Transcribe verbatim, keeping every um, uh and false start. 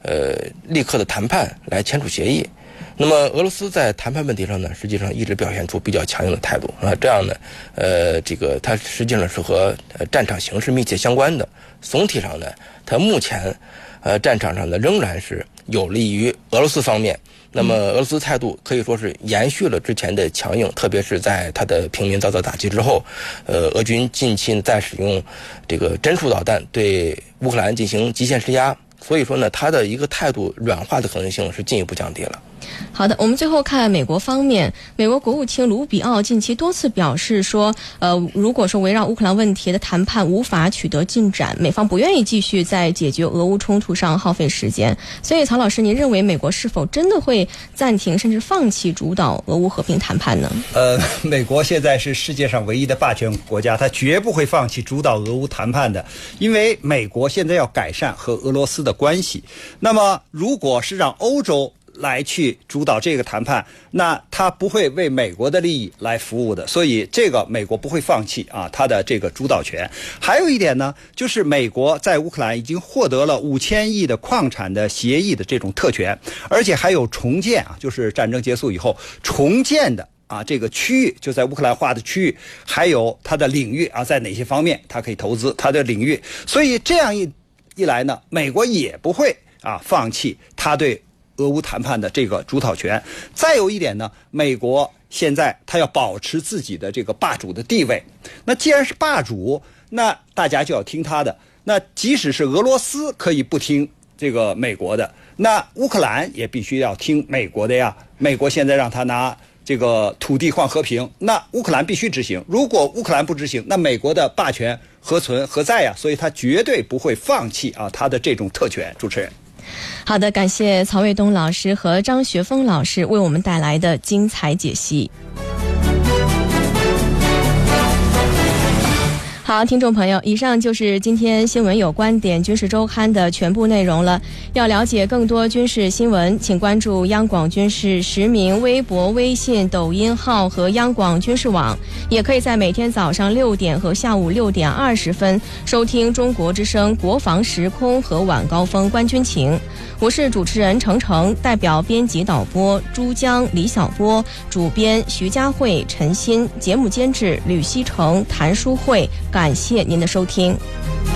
呃立刻的谈判来签署协议。那么俄罗斯在谈判问题上呢，实际上一直表现出比较强硬的态度啊，这样呢，呃，这个它实际上是和呃战场形势密切相关的。总体上呢，它目前呃战场上呢仍然是有利于俄罗斯方面。那么俄罗斯态度可以说是延续了之前的强硬，特别是在它的平民遭到打击之后，呃，俄军近期在使用这个针数导弹对乌克兰进行极限施压，所以说呢，它的一个态度软化的可能性是进一步降低了。 好的，我们最后看美国方面，美国国务卿卢比奥近期多次表示说，呃，如果说围绕乌克兰问题的谈判无法取得进展，美方不愿意继续在解决俄乌冲突上耗费时间。所以曹老师，您认为美国是否真的会暂停甚至放弃主导俄乌和平谈判呢？ 呃，美国现在是世界上唯一的霸权国家，它绝不会放弃主导俄乌谈判的，因为美国现在要改善和俄罗斯的关系。那么如果是让欧洲来去主导这个谈判，那他不会为美国的利益来服务的，所以这个美国不会放弃啊他的这个主导权。还有一点呢，就是美国在乌克兰已经获得了五千亿的矿产的协议的这种特权，而且还有重建啊，就是战争结束以后重建的啊，这个区域就在乌克兰划的区域，还有它的领域啊，在哪些方面它可以投资它的领域，所以这样一一来呢，美国也不会啊放弃它对俄乌谈判的这个主导权。再有一点呢，美国现在它要保持自己的这个霸主的地位。那既然是霸主，那大家就要听他的。那即使是俄罗斯可以不听这个美国的，那乌克兰也必须要听美国的呀。美国现在让他拿这个土地换和平，那乌克兰必须执行。如果乌克兰不执行，那美国的霸权何存何在呀？所以他绝对不会放弃啊他的这种特权。主持人。 好的，感谢曹卫东老师和张学峰老师为我们带来的精彩解析。好，听众朋友，以上就是今天新闻有观点军事周刊的全部内容了。要了解更多军事新闻，请关注央广军事实名微博、微信、抖音号和央广军事网，也可以在每天早上六点和下午六点二十分收听中国之声国防时空和晚高峰观军情。我是主持人程程，代表编辑导播朱江、李小波，主编徐佳慧、陈鑫，节目监制吕希成、谭淑慧。感谢您的收听。